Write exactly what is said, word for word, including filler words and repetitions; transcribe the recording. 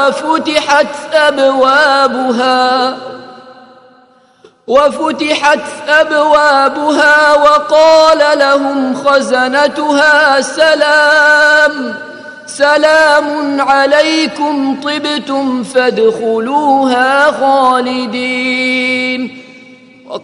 وفتحت أبوابها وفتحت أبوابها وقال لهم خزنتها سلام سلام عليكم طبتم فادخلوها خالدين